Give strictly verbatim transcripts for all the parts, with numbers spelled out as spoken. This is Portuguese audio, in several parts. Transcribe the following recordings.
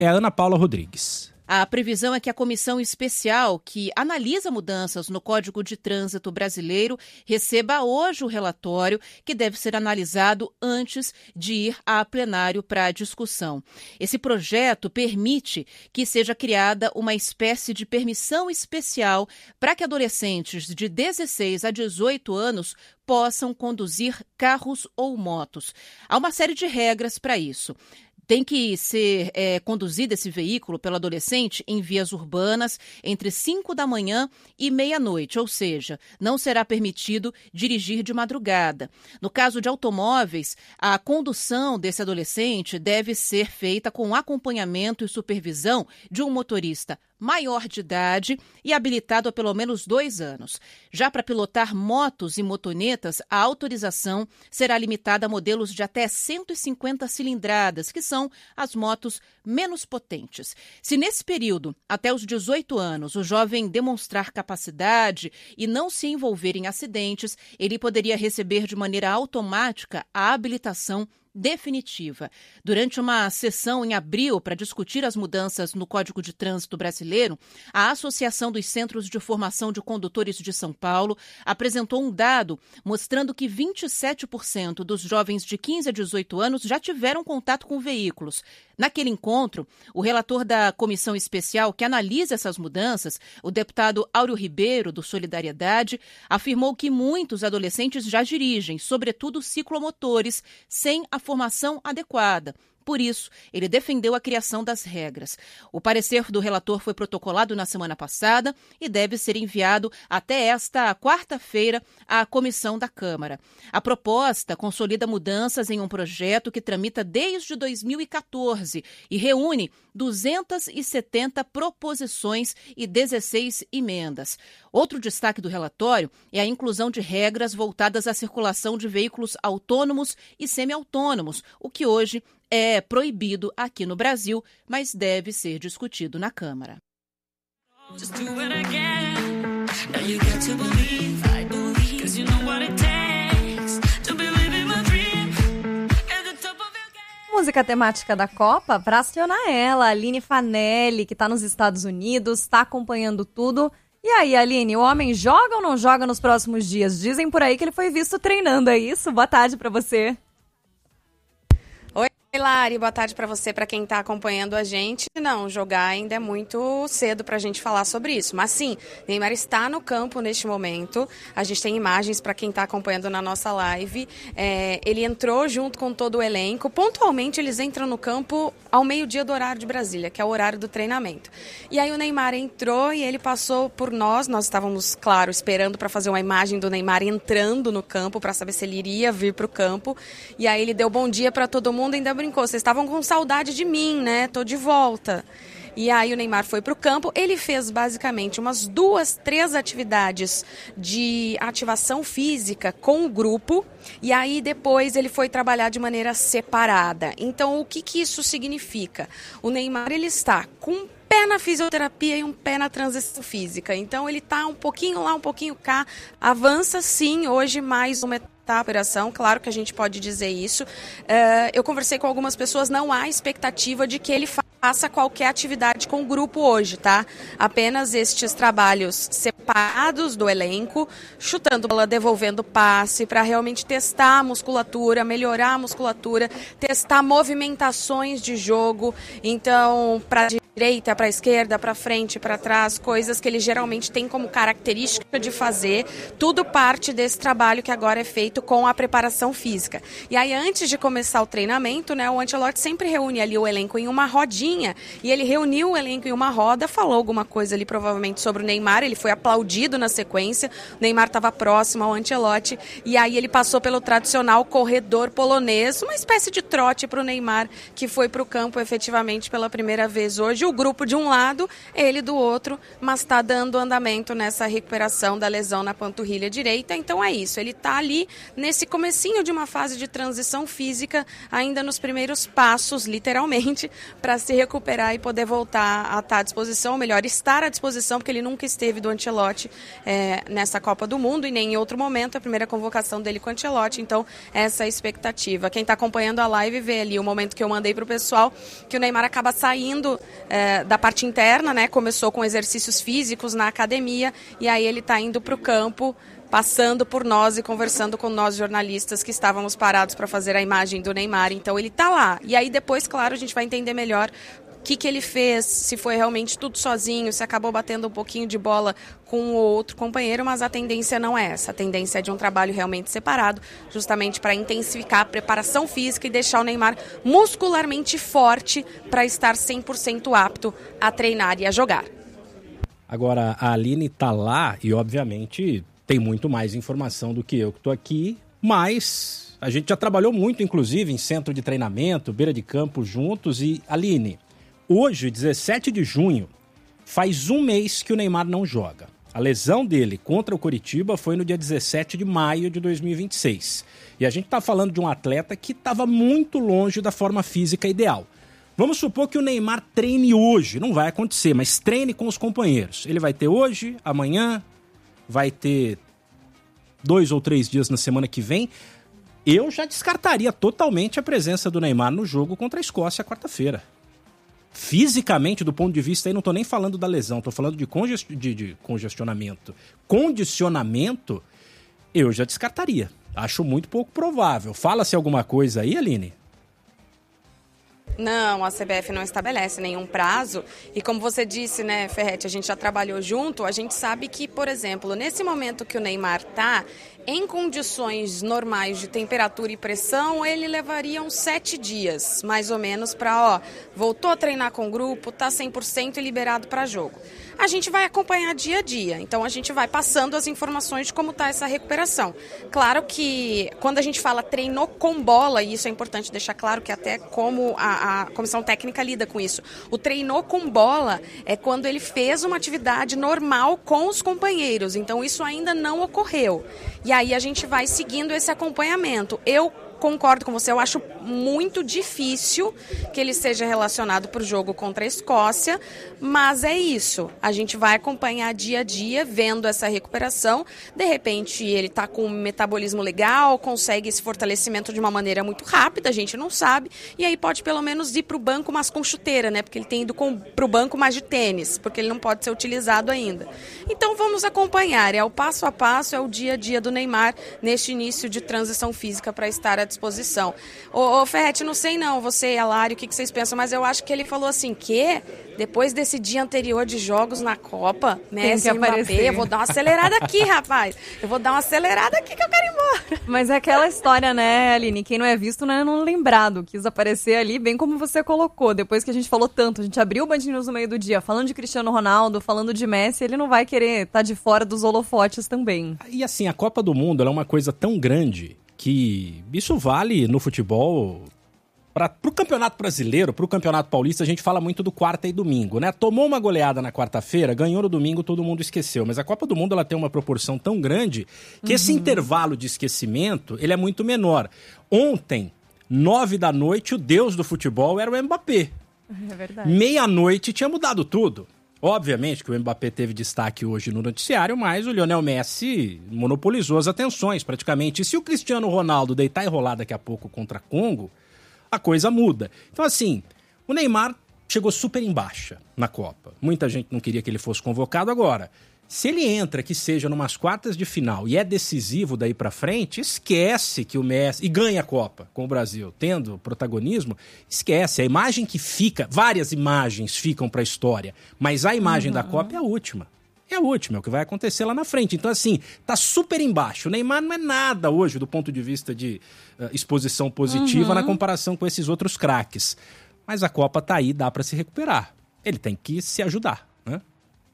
é a Ana Paula Rodrigues. A previsão é que a comissão especial que analisa mudanças no Código de Trânsito Brasileiro receba hoje o relatório, que deve ser analisado antes de ir a plenário para discussão. Esse projeto permite que seja criada uma espécie de permissão especial para que adolescentes de dezesseis a dezoito anos possam conduzir carros ou motos. Há uma série de regras para isso. Tem que ser é, conduzido esse veículo pelo adolescente em vias urbanas entre cinco da manhã e meia-noite, ou seja, não será permitido dirigir de madrugada. No caso de automóveis, a condução desse adolescente deve ser feita com acompanhamento e supervisão de um motorista maior de idade e habilitado há pelo menos dois anos. Já para pilotar motos e motonetas, a autorização será limitada a modelos de até cento e cinquenta cilindradas, que são as motos menos potentes. Se nesse período, até os dezoito anos, o jovem demonstrar capacidade e não se envolver em acidentes, ele poderia receber de maneira automática a habilitação definitiva. Durante uma sessão em abril para discutir as mudanças no Código de Trânsito Brasileiro, a Associação dos Centros de Formação de Condutores de São Paulo apresentou um dado mostrando que vinte e sete por cento dos jovens de quinze a dezoito anos já tiveram contato com veículos. Naquele encontro, o relator da comissão especial que analisa essas mudanças, o deputado Áureo Ribeiro, do Solidariedade, afirmou que muitos adolescentes já dirigem, sobretudo ciclomotores, sem a formação adequada. Por isso, ele defendeu a criação das regras. O parecer do relator foi protocolado na semana passada e deve ser enviado até esta quarta-feira à comissão da Câmara. A proposta consolida mudanças em um projeto que tramita desde dois mil e catorze e reúne duzentas e setenta proposições e dezesseis emendas. Outro destaque do relatório é a inclusão de regras voltadas à circulação de veículos autônomos e semi-autônomos, o que hoje é proibido aqui no Brasil, mas deve ser discutido na Câmara. Música temática da Copa, para acionar ela, a Aline Fanelli, que está nos Estados Unidos, está acompanhando tudo. E aí, Aline, o homem joga ou não joga nos próximos dias? Dizem por aí que ele foi visto treinando, é isso? Boa tarde para você. Oi, Lari, boa tarde para você, para quem está acompanhando a gente. Não, jogar ainda é muito cedo para a gente falar sobre isso. Mas sim, Neymar está no campo neste momento. A gente tem imagens para quem está acompanhando na nossa live. É, ele entrou junto com todo o elenco. Pontualmente, eles entram no campo ao meio-dia do horário de Brasília, que é o horário do treinamento. E aí o Neymar entrou e ele passou por nós. Nós estávamos, claro, esperando para fazer uma imagem do Neymar entrando no campo, para saber se ele iria vir para o campo. E aí ele deu bom dia para todo mundo e ainda brincou. Vocês estavam com saudade de mim, né? Tô de volta. E aí o Neymar foi para o campo, ele fez basicamente umas duas, três atividades de ativação física com o grupo, e aí depois ele foi trabalhar de maneira separada. Então o que, que isso significa? O Neymar, ele está com um pé na fisioterapia e um pé na transição física. Então ele está um pouquinho lá, um pouquinho cá, avança sim, hoje mais uma etapa da operação, claro que a gente pode dizer isso. Uh, eu conversei com algumas pessoas, não há expectativa de que ele faça qualquer atividade com o grupo hoje, tá? Apenas estes trabalhos separados do elenco, chutando bola, devolvendo passe, para realmente testar a musculatura, melhorar a musculatura, testar movimentações de jogo. Então, para direita, para esquerda, para frente, para trás, coisas que ele geralmente tem como característica de fazer, tudo parte desse trabalho que agora é feito com a preparação física. E aí, antes de começar o treinamento, né, o Ancelotti sempre reúne ali o elenco em uma rodinha, e ele reuniu o elenco em uma roda, falou alguma coisa ali provavelmente sobre o Neymar, ele foi aplaudido na sequência, o Neymar estava próximo ao Ancelotti, e aí ele passou pelo tradicional corredor polonês, uma espécie de trote para o Neymar, que foi para o campo efetivamente pela primeira vez hoje. hoje o grupo de um lado, ele do outro, mas está dando andamento nessa recuperação da lesão na panturrilha direita. Então é isso, ele está ali nesse comecinho de uma fase de transição física, ainda nos primeiros passos, literalmente, para se recuperar e poder voltar a estar à disposição, ou melhor, estar à disposição, porque ele nunca esteve do Ancelotti é, nessa Copa do Mundo e nem em outro momento, a primeira convocação dele com o Ancelotti, então essa é a expectativa. Quem está acompanhando a live vê ali o momento que eu mandei para o pessoal, que o Neymar acaba saindo é, da parte interna, né? Começou com exercícios físicos na academia e aí ele está indo para o campo, passando por nós e conversando com nós jornalistas que estávamos parados para fazer a imagem do Neymar. Então ele está lá. E aí depois, claro, a gente vai entender melhor o que, que ele fez, se foi realmente tudo sozinho, se acabou batendo um pouquinho de bola com o outro companheiro, mas a tendência não é essa. A tendência é de um trabalho realmente separado, justamente para intensificar a preparação física e deixar o Neymar muscularmente forte para estar cem por cento apto a treinar e a jogar. Agora, a Aline está lá e, obviamente, tem muito mais informação do que eu que estou aqui, mas a gente já trabalhou muito, inclusive, em centro de treinamento, beira de campo juntos. E, Aline, hoje, dezessete de junho, faz um mês que o Neymar não joga. A lesão dele contra o Coritiba foi no dia dezessete de maio de dois mil e vinte e seis. E a gente está falando de um atleta que estava muito longe da forma física ideal. Vamos supor que o Neymar treine hoje, não vai acontecer, mas treine com os companheiros. Ele vai ter hoje, amanhã, vai ter dois ou três dias na semana que vem. Eu já descartaria totalmente a presença do Neymar no jogo contra a Escócia quarta-feira. Fisicamente, do ponto de vista, aí não estou nem falando da lesão, estou falando de, congest... de, de congestionamento. Condicionamento, eu já descartaria. Acho muito pouco provável. Fala-se alguma coisa aí, Aline? Não, a C B F não estabelece nenhum prazo e como você disse, né, Ferretti, a gente já trabalhou junto, a gente sabe que, por exemplo, nesse momento que o Neymar está, em condições normais de temperatura e pressão, ele levaria uns sete dias, mais ou menos, para, ó, voltou a treinar com o grupo, tá cem por cento e liberado para jogo. A gente vai acompanhar dia a dia, então a gente vai passando as informações de como está essa recuperação. Claro que quando a gente fala treinou com bola, e isso é importante deixar claro que até como a, a comissão técnica lida com isso, o treinou com bola é quando ele fez uma atividade normal com os companheiros, então isso ainda não ocorreu. E aí a gente vai seguindo esse acompanhamento. Eu concordo com você, eu acho muito difícil que ele seja relacionado para o jogo contra a Escócia, mas é isso, a gente vai acompanhar dia a dia, vendo essa recuperação, de repente ele está com um metabolismo legal, consegue esse fortalecimento de uma maneira muito rápida, a gente não sabe, e aí pode pelo menos ir para o banco, mas com chuteira, né, porque ele tem ido para o banco mais de tênis, porque ele não pode ser utilizado ainda. Então vamos acompanhar, é o passo a passo, é o dia a dia do Neymar neste início de transição física para estar à disposição. Ô, ô Ferretti, não sei não, você e a Lari, o que, que vocês pensam, mas eu acho que ele falou assim, que depois desse dia anterior de jogos na Copa, Messi e Mbappé, eu vou dar uma acelerada aqui, rapaz. Eu vou dar uma acelerada aqui que eu quero ir embora. Mas é aquela história, né, Aline? Quem não é visto não é não lembrado. Quis aparecer ali, bem como você colocou. Depois que a gente falou tanto, a gente abriu o Band News no meio do dia, falando de Cristiano Ronaldo, falando de Messi, ele não vai querer estar de fora dos holofotes também. E assim, a Copa do Mundo ela é uma coisa tão grande que isso vale no futebol. Para o Campeonato Brasileiro, para o Campeonato Paulista, a gente fala muito do quarta e domingo, né? Tomou uma goleada na quarta-feira, ganhou no domingo, todo mundo esqueceu. Mas a Copa do Mundo ela tem uma proporção tão grande que uhum. esse intervalo de esquecimento ele é muito menor. Ontem, nove da noite, o deus do futebol era o Mbappé. É verdade. Meia-noite tinha mudado tudo. Obviamente que o Mbappé teve destaque hoje no noticiário, mas o Lionel Messi monopolizou as atenções praticamente. E se o Cristiano Ronaldo deitar e rolar daqui a pouco contra Congo, a coisa muda. Então, assim, o Neymar chegou super em baixa na Copa. Muita gente não queria que ele fosse convocado. Agora, se ele entra, que seja numas quartas de final e é decisivo daí pra frente, esquece que o Messi... E ganha a Copa com o Brasil, tendo protagonismo, esquece. A imagem que fica... Várias imagens ficam pra história, mas a imagem uhum. da Copa é a última. É a última, é o que vai acontecer lá na frente. Então, assim, tá super embaixo. O Neymar não é nada hoje do ponto de vista de uh, exposição positiva uhum. na comparação com esses outros craques. Mas a Copa tá aí, dá pra se recuperar. Ele tem que se ajudar, né?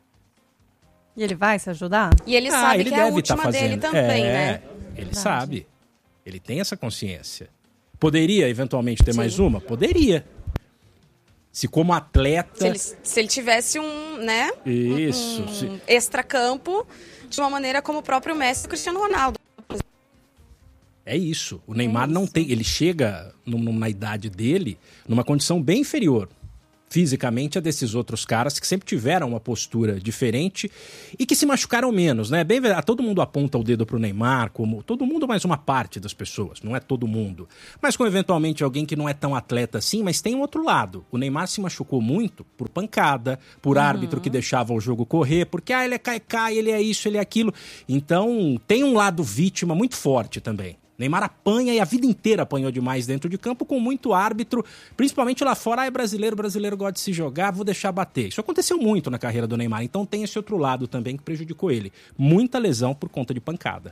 E ele vai se ajudar? E ele ah, sabe ele que é a deve última tá dele também, é, né? Ele Verdade. sabe. Ele tem essa consciência. Poderia, eventualmente, ter Sim. mais uma? Poderia. Se como atleta... Se ele, se ele tivesse um, né? Isso. Um, um se... extracampo, de uma maneira como o próprio Messi e o Cristiano Ronaldo. É isso. O Neymar é isso. não tem... Ele chega num, na idade dele numa condição bem inferior fisicamente a desses outros caras que sempre tiveram uma postura diferente e que se machucaram menos, né? Bem, todo mundo aponta o dedo pro Neymar, como todo mundo, mas uma parte das pessoas, não é todo mundo. Mas com eventualmente alguém que não é tão atleta assim, mas tem um outro lado. O Neymar se machucou muito por pancada, por uhum. árbitro que deixava o jogo correr, porque ah, ele é cai-cai, ele é isso, ele é aquilo. Então tem um lado vítima muito forte também. Neymar apanha e a vida inteira apanhou demais dentro de campo com muito árbitro, principalmente lá fora. Ah, é brasileiro, brasileiro gosta de se jogar, vou deixar bater. Isso aconteceu muito na carreira do Neymar, então tem esse outro lado também que prejudicou ele. Muita lesão por conta de pancada.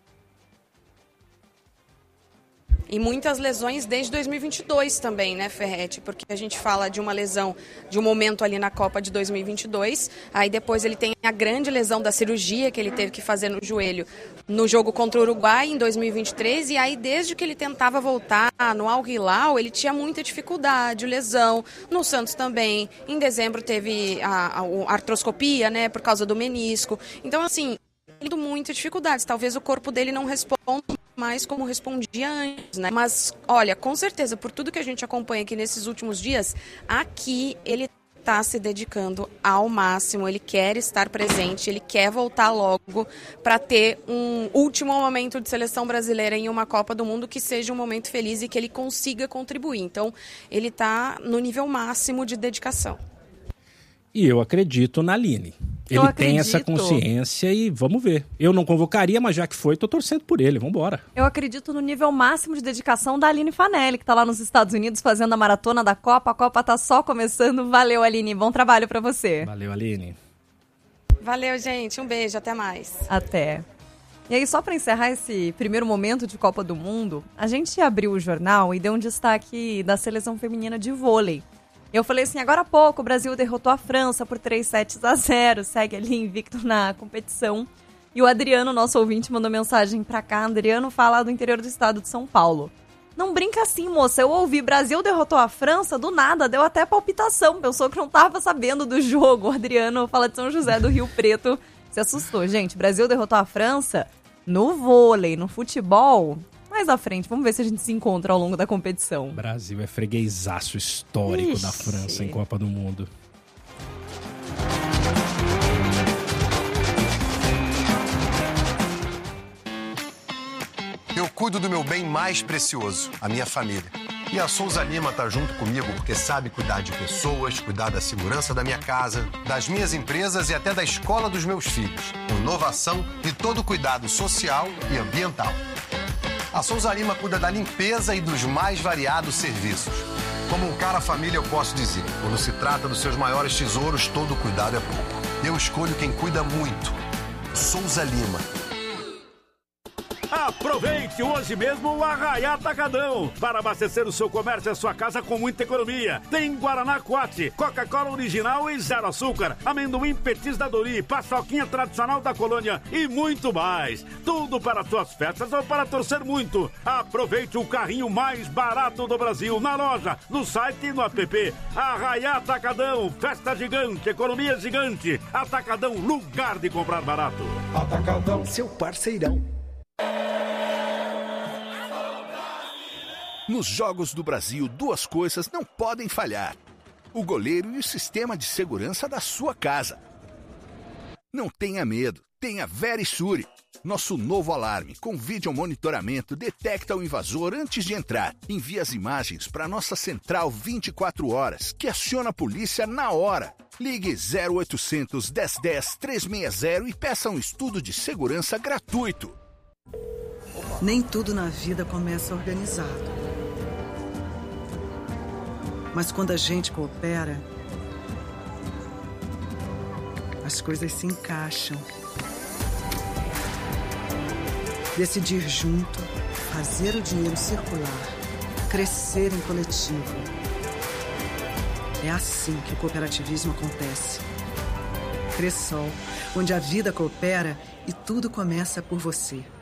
E muitas lesões desde dois mil e vinte e dois também, né, Ferretti? Porque a gente fala de uma lesão, de um momento ali na Copa de dois mil e vinte e dois, aí depois ele tem a grande lesão da cirurgia que ele teve que fazer no joelho no jogo contra o Uruguai em dois mil e vinte e três, e aí desde que ele tentava voltar no Al Hilal, ele tinha muita dificuldade, lesão, no Santos também, em dezembro teve a, a, a artroscopia, né, por causa do menisco, então assim, ele tem muitas dificuldades, talvez o corpo dele não responda mais como respondia antes, né? Mas, olha, com certeza, por tudo que a gente acompanha aqui nesses últimos dias, aqui ele está se dedicando ao máximo, ele quer estar presente, ele quer voltar logo para ter um último momento de seleção brasileira em uma Copa do Mundo que seja um momento feliz e que ele consiga contribuir. Então, ele está no nível máximo de dedicação. E eu acredito na Aline. Ele eu tem essa consciência e vamos ver. Eu não convocaria, mas já que foi, tô torcendo por ele. Vamos embora. Eu acredito no nível máximo de dedicação da Aline Fanelli, que tá lá nos Estados Unidos fazendo a maratona da Copa. A Copa tá só começando. Valeu, Aline. Bom trabalho pra você. Valeu, Aline. Valeu, gente. Um beijo. Até mais. Até. E aí, só pra encerrar esse primeiro momento de Copa do Mundo, a gente abriu o jornal e deu um destaque da seleção feminina de vôlei. Eu falei assim, agora há pouco o Brasil derrotou a França por três sets a zero, segue ali invicto na competição. E o Adriano, nosso ouvinte, mandou mensagem pra cá. Adriano fala do interior do estado de São Paulo. Não brinca assim, moça, eu ouvi Brasil derrotou a França, do nada, deu até palpitação, pensou que não tava sabendo do jogo. O Adriano fala de São José do Rio Preto, se assustou. Gente, Brasil derrotou a França no vôlei, no futebol... Mais à frente, vamos ver se a gente se encontra ao longo da competição. O Brasil é freguesaço histórico Ixi. da França em Copa do Mundo. Eu cuido do meu bem mais precioso, a minha família. E a Souza Lima tá junto comigo porque sabe cuidar de pessoas, cuidar da segurança da minha casa, das minhas empresas e até da escola dos meus filhos. Inovação e todo cuidado social e ambiental. A Souza Lima cuida da limpeza e dos mais variados serviços. Como um cara família, eu posso dizer, quando se trata dos seus maiores tesouros, todo cuidado é pouco. Eu escolho quem cuida muito. Souza Lima. Aproveite hoje mesmo o Arraiá Atacadão para abastecer o seu comércio e a sua casa com muita economia. Tem Guaraná Coate, Coca-Cola original e zero açúcar, amendoim Petis da Dori, paçoquinha tradicional da colônia e muito mais. Tudo para suas festas ou para torcer muito. Aproveite o carrinho mais barato do Brasil na loja, no site e no app. Arraiá Atacadão, festa gigante, economia gigante. Atacadão, lugar de comprar barato. Atacadão, seu parceirão. Nos Jogos do Brasil, duas coisas não podem falhar: o goleiro e o sistema de segurança da sua casa. Não tenha medo, tenha Verisure. Nosso novo alarme com vídeo monitoramento detecta o invasor antes de entrar. Envia as imagens para nossa central vinte e quatro horas, que aciona a polícia na hora. Ligue zero oitocentos, dez dez, trezentos e sessenta e peça um estudo de segurança gratuito. Nem tudo na vida começa organizado. Mas quando a gente coopera, as coisas se encaixam. Decidir junto, fazer o dinheiro circular, crescer em coletivo. É assim que o cooperativismo acontece. Cressol, onde a vida coopera e tudo começa por você.